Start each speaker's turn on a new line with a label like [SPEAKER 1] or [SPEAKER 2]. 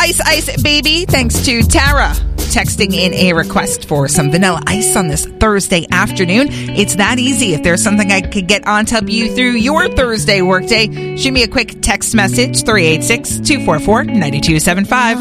[SPEAKER 1] Ice Ice Baby, thanks to Tara texting in a request for some vanilla ice on this Thursday afternoon. It's that easy. If there's something I could get on to help you through your Thursday workday, shoot me a quick text message, 386-244-9275.